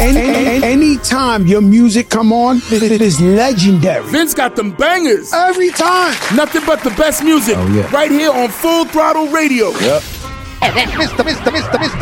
Anytime your music come on, it is legendary. Vince got them bangers. Every time. Nothing but the best music. Oh, yeah. Right here on Full Throttle Radio. Yep. Mr.